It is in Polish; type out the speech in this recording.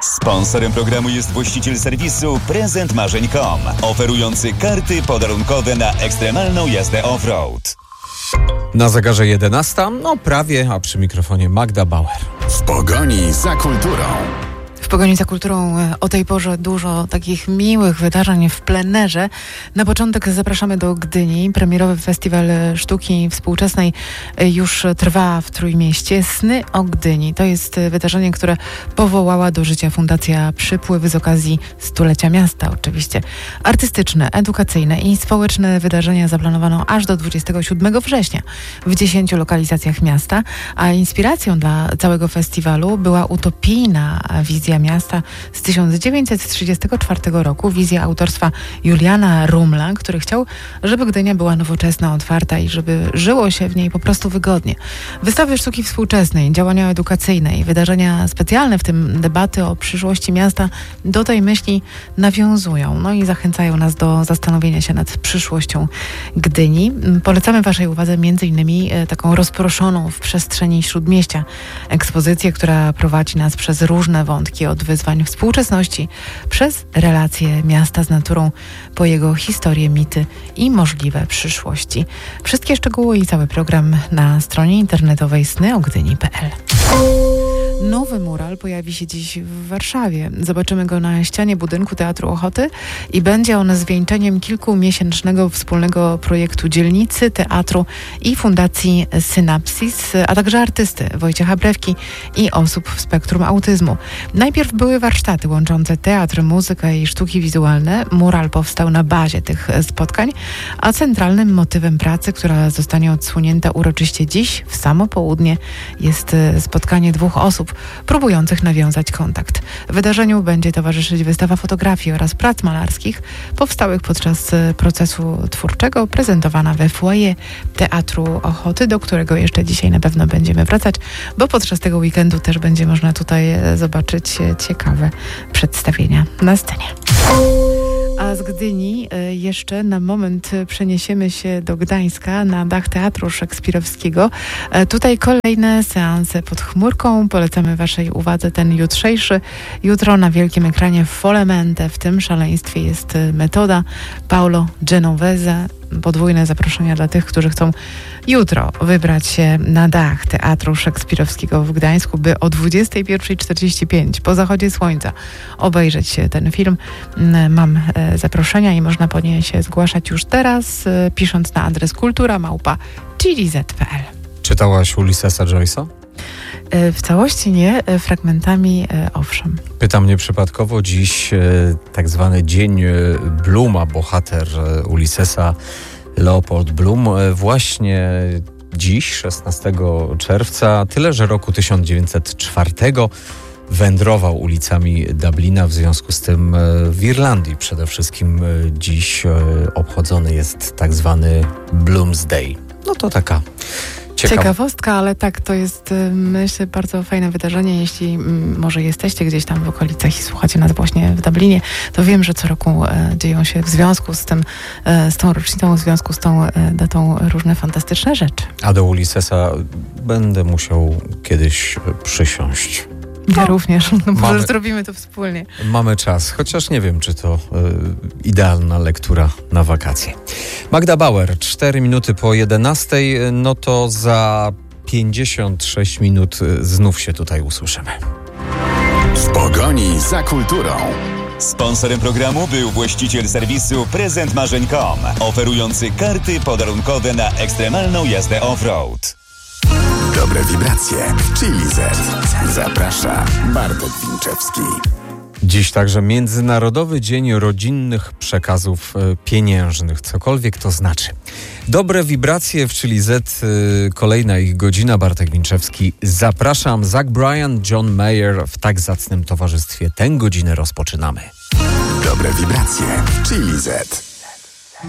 Sponsorem programu jest właściciel serwisu prezentmarzeń.com, oferujący karty podarunkowe na ekstremalną jazdę off-road. Na zegarze 11, no prawie, a przy mikrofonie Magda Bauer. W pogoni za kulturą. W pogoni za kulturą o tej porze dużo takich miłych wydarzeń w plenerze. Na początek zapraszamy do Gdyni. Premierowy Festiwal Sztuki Współczesnej już trwa w Trójmieście. Sny o Gdyni. To jest wydarzenie, które powołała do życia Fundacja Przypływ z okazji stulecia miasta. Oczywiście artystyczne, edukacyjne i społeczne wydarzenia zaplanowano aż do 27 września w 10 lokalizacjach miasta, a inspiracją dla całego festiwalu była utopijna wizja miasta z 1934 roku, wizja autorstwa Juliana Rumla, który chciał, żeby Gdynia była nowoczesna, otwarta i żeby żyło się w niej po prostu wygodnie. Wystawy sztuki współczesnej, działania edukacyjne i wydarzenia specjalne, w tym debaty o przyszłości miasta, do tej myśli nawiązują, no i zachęcają nas do zastanowienia się nad przyszłością Gdyni. Polecamy Waszej uwadze m.in. taką rozproszoną w przestrzeni Śródmieścia ekspozycję, która prowadzi nas przez różne wątki, od wyzwań współczesności przez relacje miasta z naturą, po jego historię, mity i możliwe przyszłości. Wszystkie szczegóły i cały program na stronie internetowej snyogdyni.pl. Nowy mural pojawi się dziś w Warszawie. Zobaczymy go na ścianie budynku Teatru Ochoty i będzie on zwieńczeniem kilkumiesięcznego wspólnego projektu dzielnicy, teatru i Fundacji Synapsis, a także artysty Wojciecha Brewki i osób w spektrum autyzmu. Najpierw były warsztaty łączące teatr, muzykę i sztuki wizualne. Mural powstał na bazie tych spotkań, a centralnym motywem pracy, która zostanie odsłonięta uroczyście dziś w samo południe, jest spotkanie dwóch osób próbujących nawiązać kontakt. Wydarzeniu będzie towarzyszyć wystawa fotografii oraz prac malarskich powstałych podczas procesu twórczego, prezentowana we foyer Teatru Ochoty, do którego jeszcze dzisiaj na pewno będziemy wracać, bo podczas tego weekendu też będzie można tutaj zobaczyć ciekawe przedstawienia na scenie. A z Gdyni jeszcze na moment przeniesiemy się do Gdańska, na dach Teatru Szekspirowskiego. Tutaj kolejne seanse pod chmurką. Polecamy Waszej uwadze ten jutrzejszy. Jutro na wielkim ekranie Folemente. W tym szaleństwie jest Metoda Paolo Genovese. Podwójne zaproszenia dla tych, którzy chcą jutro wybrać się na dach Teatru Szekspirowskiego w Gdańsku, by o 21:45 po zachodzie słońca obejrzeć ten film. Mam zaproszenia i można po nie się zgłaszać już teraz, pisząc na adres kultura@gdz.pl. Czytałaś Ulyssesa Joyce'a? W całości nie, fragmentami owszem. Pytam nieprzypadkowo, dziś tak zwany Dzień Blooma, bohater Ulyssesa, Leopold Bloom, właśnie dziś, 16 czerwca, tyle że roku 1904 wędrował ulicami Dublina, w związku z tym w Irlandii przede wszystkim dziś obchodzony jest tak zwany Bloomsday. No to taka ciekawostka, ale tak, to jest, myślę, bardzo fajne wydarzenie. Jeśli może jesteście gdzieś tam w okolicach i słuchacie nas właśnie w Dublinie, to wiem, że co roku dzieją się w związku z tym, z tą rocznicą, w związku z tą datą różne fantastyczne rzeczy. A do Ulyssesa będę musiał kiedyś przysiąść. Ja również. Może zrobimy to wspólnie. Mamy czas, chociaż nie wiem, czy to idealna lektura na wakacje. Magda Bauer, 4 minuty po 11, no to za 56 minut znów się tutaj usłyszymy. W pogoni za kulturą. Sponsorem programu był właściciel serwisu prezentmarzeń.com, oferujący karty podarunkowe na ekstremalną jazdę off-road. Dobre wibracje w Chili Z. Zaprasza Bartek Winczewski. Dziś także Międzynarodowy Dzień Rodzinnych Przekazów Pieniężnych, cokolwiek to znaczy. Dobre wibracje w Chili Z, kolejna ich godzina. Bartek Winczewski, zapraszam. Zach Bryan, John Mayer w tak zacnym towarzystwie. Tę godzinę rozpoczynamy. Dobre wibracje w Chili Z.